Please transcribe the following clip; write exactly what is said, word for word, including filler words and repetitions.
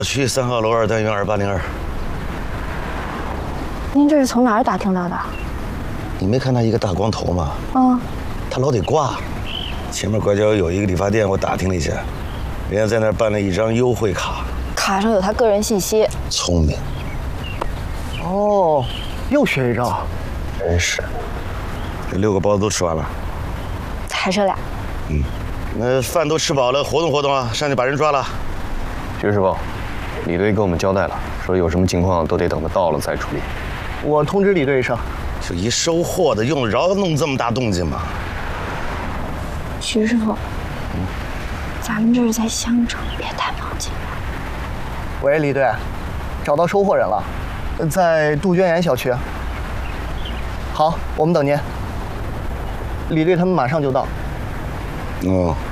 区三号楼二单元二八零二。 您这是从哪儿打听到的？ 你没看他一个大光头吗？ 嗯， 他老得挂。前面拐角有一个理发店，我打听了一下，人家在那儿办了一张优惠卡， 卡上有他个人信息。 聪明。 哦，又学一招。 真是。这六个包子都吃完了。 还剩俩。 嗯，那饭都吃饱了，活动活动啊，上去把人抓了。 徐师傅，李队跟我们交代了，说有什么情况都得等他到了再处理。 我通知李队一声。 就一收货的，用得着弄这么大动静吗？ 徐师傅，嗯，咱们这是在襄城，别太冒进了。 喂，李队，找到收货人了，在杜鹃园小区。好，我们等您。李队他们马上就到。 哦。